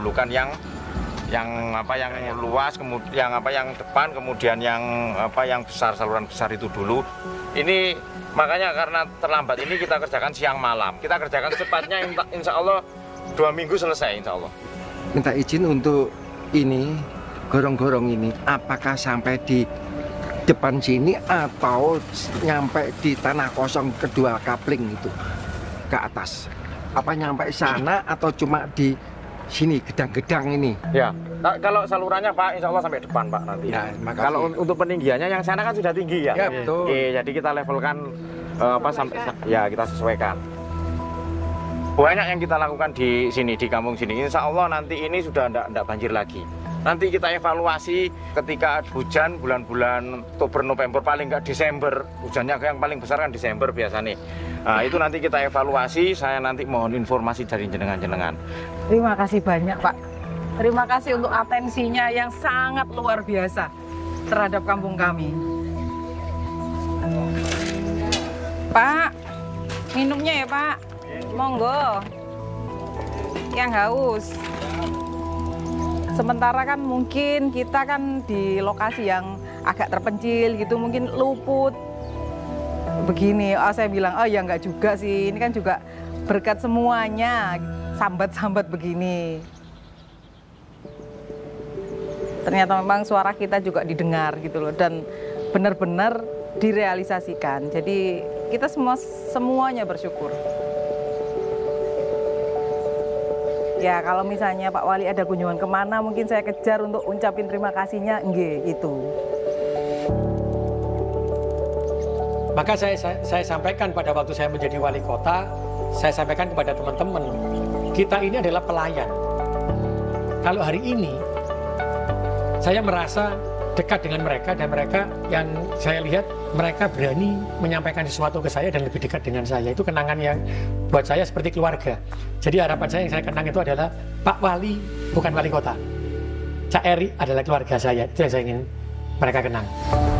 didahulukan yang luas, kemudian yang depan, kemudian yang besar, saluran besar itu dulu. Ini makanya karena terlambat ini kita kerjakan siang malam. Kita kerjakan secepatnya, insya Allah 2 minggu selesai, insya Allah. Minta izin untuk ini, gorong-gorong ini, apakah sampai di depan sini atau nyampe di tanah kosong kedua kapling itu ke atas? Apa nyampe sana atau cuma di sini gedang-gedang ini? Ya, kalau salurannya Pak, insya Allah sampai depan Pak nanti. Ya, kalau untuk peninggiannya yang sana kan sudah tinggi ya. Ya betul. Jadi kita levelkan sampai ya kita sesuaikan. Banyak yang kita lakukan di sini, di kampung sini. Insya Allah nanti ini sudah tidak banjir lagi. Nanti kita evaluasi ketika hujan bulan-bulan Oktober, November, paling nggak Desember. Hujannya yang paling besar kan Desember biasanya. Nah, itu nanti kita evaluasi, saya nanti mohon informasi dari jenengan-jenengan. Terima kasih banyak Pak. Terima kasih untuk atensinya yang sangat luar biasa terhadap kampung kami. Pak, minumnya ya Pak. Monggo. Yang haus. Sementara kan mungkin kita kan di lokasi yang agak terpencil gitu, mungkin luput. Begini, saya bilang, oh ya enggak juga sih, ini kan juga berkat semuanya, sambat-sambat begini. Ternyata memang suara kita juga didengar gitu loh, dan benar-benar direalisasikan. Jadi kita semuanya bersyukur. Ya kalau misalnya Pak Wali ada kunjungan kemana, mungkin saya kejar untuk ucapin terima kasihnya, nggih itu. Maka saya sampaikan pada waktu saya menjadi wali kota, saya sampaikan kepada teman-teman, kita ini adalah pelayan. Kalau hari ini, saya merasa dekat dengan mereka, dan mereka yang saya lihat, mereka berani menyampaikan sesuatu ke saya dan lebih dekat dengan saya. Itu kenangan yang buat saya seperti keluarga. Jadi harapan saya yang saya kenang itu adalah Pak Wali bukan wali kota. Cak Eri adalah keluarga saya, itu yang saya ingin mereka kenang.